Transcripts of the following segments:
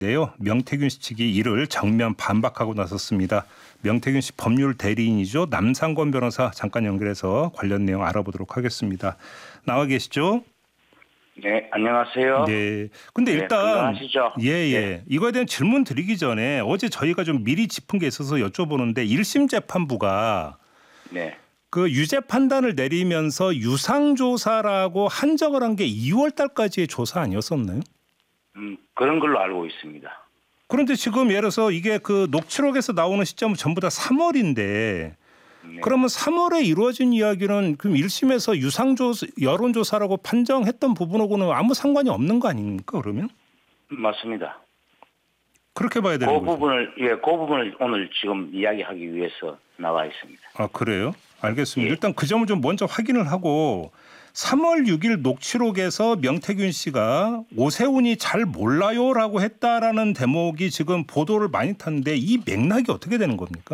네요. 명태균 씨 측이 이를 정면 반박하고 나섰습니다. 명태균 씨 법률 대리인이죠. 남상권 변호사 잠깐 연결해서 관련 내용 알아보도록 하겠습니다. 나와 계시죠? 네, 안녕하세요. 네. 근데 네, 일단 건강하시죠? 예. 네. 이거에 대한 질문 드리기 전에 어제 저희가 좀 미리 짚은 게 있어서 여쭤보는데 1심 재판부가 네. 그 유죄 판단을 내리면서 유상조사라고 한정을 한 게 2월 달까지의 조사 아니었었나요? 그런 걸로 알고 있습니다. 그런데 지금 예를 들어서 이게 그 녹취록에서 나오는 시점은 전부 다 3월인데 네. 그러면 3월에 이루어진 이야기는 그럼 1심에서 여론조사라고 판정했던 부분하고는 아무 상관이 없는 거 아닙니까 그러면? 맞습니다. 그렇게 봐야 되는 거죠. 그 부분을 오늘 지금 이야기하기 위해서 나와 있습니다. 아 그래요? 알겠습니다. 예. 일단 그 점을 좀 먼저 확인을 하고 3월 6일 녹취록에서 명태균 씨가 오세훈이 잘 몰라요라고 했다라는 대목이 지금 보도를 많이 탔는데 이 맥락이 어떻게 되는 겁니까?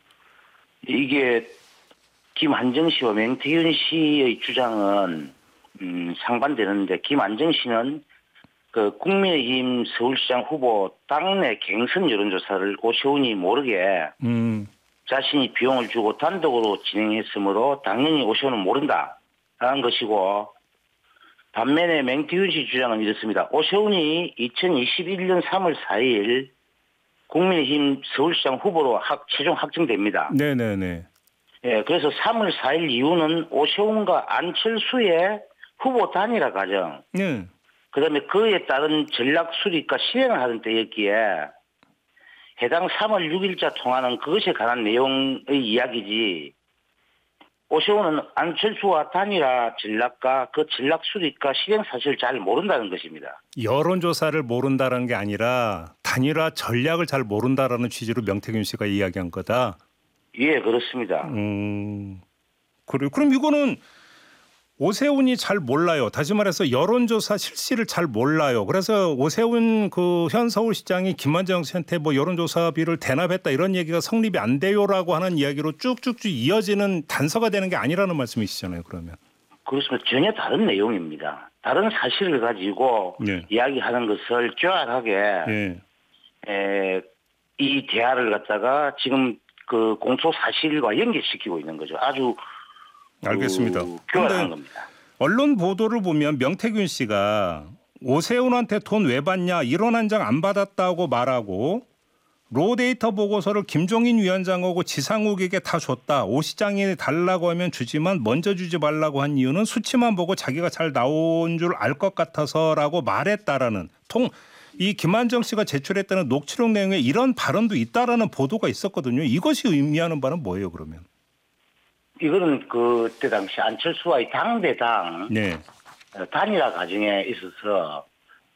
이게 김한정 씨와 명태균 씨의 주장은 상반되는데 김한정 씨는 그 국민의힘 서울시장 후보 당내 갱선 여론조사를 오세훈이 모르게 자신이 비용을 주고 단독으로 진행했으므로 당연히 오세훈은 모른다라는 것이고 반면에 명태균 씨 주장은 이렇습니다. 오세훈이 2021년 3월 4일 국민의힘 서울시장 후보로 최종 확정됩니다. 네네네. 예, 그래서 3월 4일 이후는 오세훈과 안철수의 후보 단일화 과정, 네. 그다음에 그에 따른 전략 수립과 실행을 하던 때였기에 해당 3월 6일자 통화는 그것에 관한 내용의 이야기지 오세훈은 안철수와 단일화 전략과 그 전략 수립과 실행 사실을 잘 모른다는 것입니다. 여론조사를 모른다는 게 아니라 단일화 전략을 잘 모른다라는 취지로 명태균 씨가 이야기한 거다. 예, 그렇습니다. 그래요. 그럼 이거는 오세훈이 잘 몰라요. 다시 말해서 여론조사 실시를 잘 몰라요. 그래서 오세훈 그 현 서울시장이 김만정 씨한테 뭐 여론조사비를 대납했다 이런 얘기가 성립이 안 돼요라고 하는 이야기로 쭉쭉쭉 이어지는 단서가 되는 게 아니라는 말씀이시잖아요. 그러면. 그렇습니다. 전혀 다른 내용입니다. 다른 사실을 가지고 네. 이야기하는 것을 뾰알하게 네. 이 대화를 갖다가 지금 그 공소 사실과 연결시키고 있는 거죠. 아주 알겠습니다. 교활한 겁니다. 언론 보도를 보면 명태균 씨가 오세훈한테 돈 왜 받냐 이런 한 장 안 받았다고 말하고 로데이터 보고서를 김종인 위원장하고 지상욱에게 다 줬다. 오 시장이 달라고 하면 주지만 먼저 주지 말라고 한 이유는 수치만 보고 자기가 잘 나온 줄 알 것 같아서라고 말했다라는 이 김한정 씨가 제출했다는 녹취록 내용에 이런 발언도 있다라는 보도가 있었거든요. 이것이 의미하는 바는 뭐예요, 그러면? 이거는 그때 당시 안철수와의 당대당 네. 단일화 과정에 있어서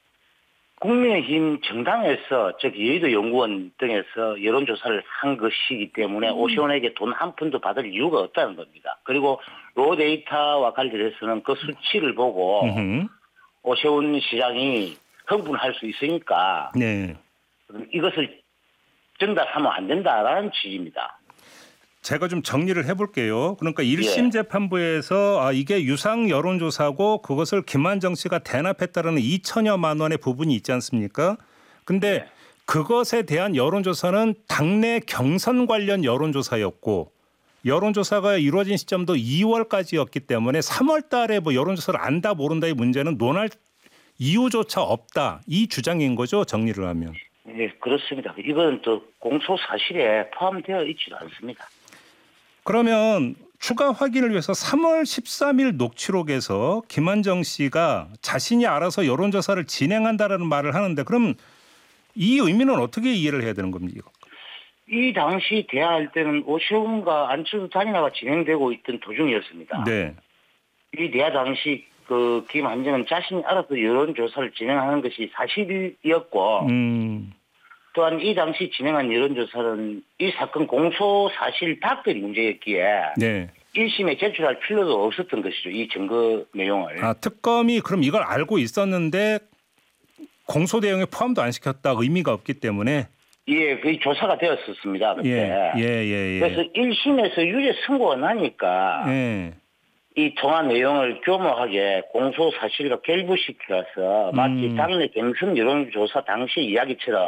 국민의힘 정당에서 즉 여의도 연구원 등에서 여론조사를 한 것이기 때문에 오세훈에게 돈 한 푼도 받을 이유가 없다는 겁니다. 그리고 로데이터와 관련해서는 그 수치를 보고 오세훈 시장이 흥분할 수 있으니까 네. 이것을 전달하면 안 된다라는 취지입니다. 제가 좀 정리를 해볼게요. 그러니까 1심 재판부에서 이게 유상 여론조사고 그것을 김한정 씨가 대납했다라는 2천여만 원의 부분이 있지 않습니까? 근데 그것에 대한 여론조사는 당내 경선 관련 여론조사였고 여론조사가 이루어진 시점도 2월까지였기 때문에 3월 달에 뭐 여론조사를 안다 모른다의 문제는 논할 이유조차 없다. 이 주장인 거죠. 정리를 하면. 네, 그렇습니다. 이건 또 공소 사실에 포함되어 있지도 않습니다. 그러면 추가 확인을 위해서 3월 13일 녹취록에서 김한정 씨가 자신이 알아서 여론조사를 진행한다라는 말을 하는데 그럼 이 의미는 어떻게 이해를 해야 되는 겁니까? 이 당시 대화할 때는 오세훈과 안철수 단일화가 진행되고 있던 도중이었습니다. 네. 이 대화 당시 그 김한정은 자신이 알아서 여론조사를 진행하는 것이 사실이었고 또한 이 당시 진행한 여론조사는 이 사건 공소 사실 답변 문제였기에 1심에 제출할 필요도 없었던 것이죠. 이 증거 내용을. 특검이 그럼 이걸 알고 있었는데 공소 내용에 포함도 안 시켰다 의미가 없기 때문에. 예, 그 조사가 되었었습니다. 그때. 예. 그래서 1심에서 유죄 선고가 나니까 이 통화 내용을 교모하게 공소 사실과 결부시켜서 마치 당내 경선 여론조사 당시 이야기처럼